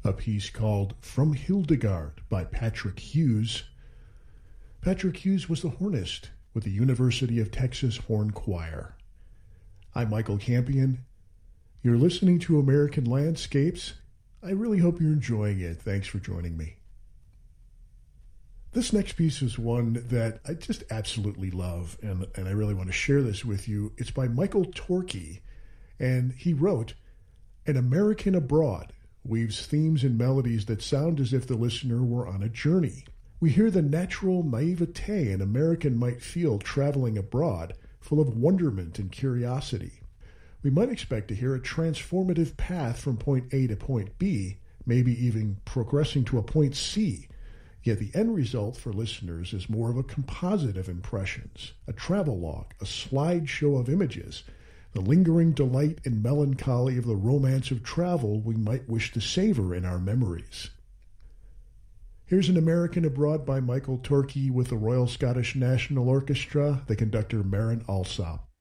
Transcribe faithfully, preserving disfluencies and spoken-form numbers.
a piece called From Hildegard by Patrick Hughes. Patrick Hughes was the hornist with the University of Texas Horn Choir. I'm Michael Campion. You're listening to American Landscapes. I really hope you're enjoying it. Thanks for joining me. This next piece is one that I just absolutely love, and, and I really want to share this with you. It's by Michael Torkey, and he wrote, "An American Abroad weaves themes and melodies that sound as if the listener were on a journey. We hear the natural naivete an American might feel traveling abroad, full of wonderment and curiosity. We might expect to hear a transformative path from point A to point B, maybe even progressing to a point C. Yet the end result for listeners is more of a composite of impressions, a travelogue, a slideshow of images, the lingering delight and melancholy of the romance of travel we might wish to savor in our memories." Here's An American Abroad by Michael Torkey with the Royal Scottish National Orchestra, the conductor Marin Alsop.